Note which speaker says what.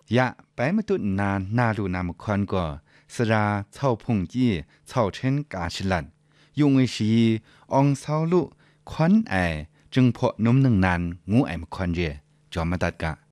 Speaker 1: ยะไปมาตุนานนาดูนามควันก็สราเช่าพงจี้เช่าเช่นกาชิลันยุงไอชีองเศร้าลุควันไอจึงพอนุ่มหนึ่งนานงูไอมควันเรจอมมาตัดกะ